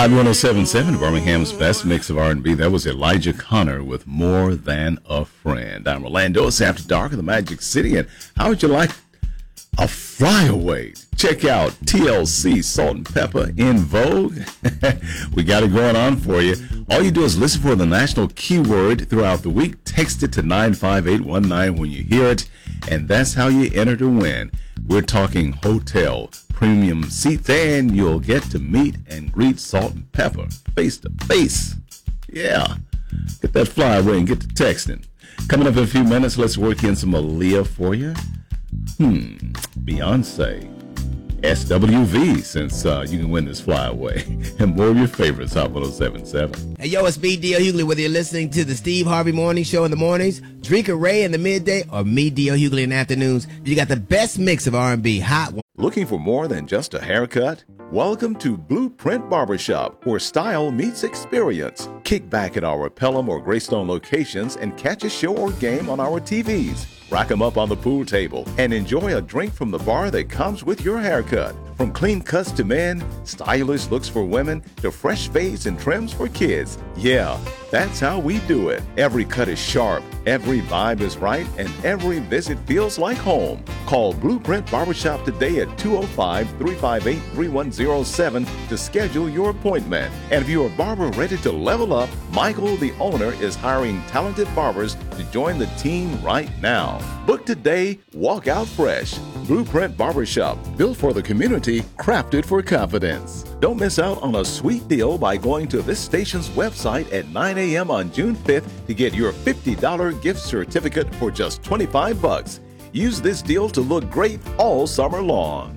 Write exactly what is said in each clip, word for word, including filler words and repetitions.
Hot one oh seven point seven, Birmingham's best mix of R and B. That was Elijah Connor with More Than a Friend. I'm Orlando. It's After Dark in the Magic City. And how would you like a flyaway? Check out T L C, Salt and Pepper, in vogue. We got it going on for you. All you do is listen for the national keyword throughout the week. Text it to nine five eight one nine when you hear it. And that's how you enter to win. We're talking hotel premium seats, and you'll get to meet and greet Salt and Pepper face to face. Yeah. Get that flyaway and get to texting. Coming up in a few minutes, let's work in some Aaliyah for you. Hmm. Beyonce. S W V, since uh, you can win this flyaway. And more of your favorites, Hot one oh seven point seven. Hey, yo, it's me, D L Hughley, whether you're listening to the Steve Harvey Morning Show in the mornings, Drinker Ray in the midday, or me, D L Hughley, in the afternoons. You got the best mix of R and B, Hot one. Looking for more than just a haircut? Welcome to Blueprint Barbershop, where style meets experience. Kick back at our Pelham or Greystone locations and catch a show or game on our T Vs. Rack 'em up on the pool table and enjoy a drink from the bar that comes with your haircut. From clean cuts to men, stylish looks for women, to fresh fades and trims for kids. Yeah, that's how we do it. Every cut is sharp, every vibe is right, and every visit feels like home. Call Blueprint Barbershop today at two oh five, three five eight, three one oh seven to schedule your appointment. And if you're a barber ready to level up, Michael, the owner, is hiring talented barbers to join the team right now. Book today, walk out fresh. Blueprint Barbershop, built for the community, crafted for confidence. Don't miss out on a sweet deal by going to this station's website at nine a.m. on June fifth to get your fifty dollars gift certificate for just twenty-five bucks. Use this deal to look great all summer long.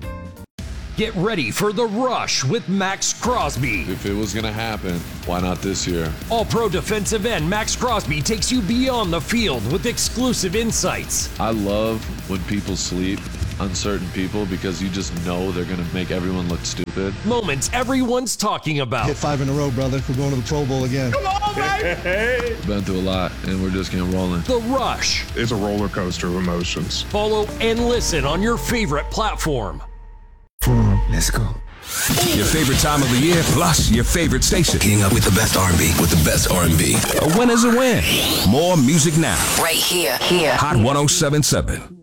Get ready for The Rush with Max Crosby. If it was going to happen, why not this year? All-pro defensive end Max Crosby takes you beyond the field with exclusive insights. I love when people sleep on certain people because you just know they're going to make everyone look stupid. Moments everyone's talking about. Hit five in a row, brother. We're going to the Pro Bowl again. Come on, baby! Been through a lot, and we're just getting rolling. The Rush. It's a roller coaster of emotions. Follow and listen on your favorite platform. Let's go. Your favorite time of the year, plus your favorite station. Keeping up with the best R and B, with the best R and B. A win is a win. More music now. Right here, here. Hot one oh seven point seven.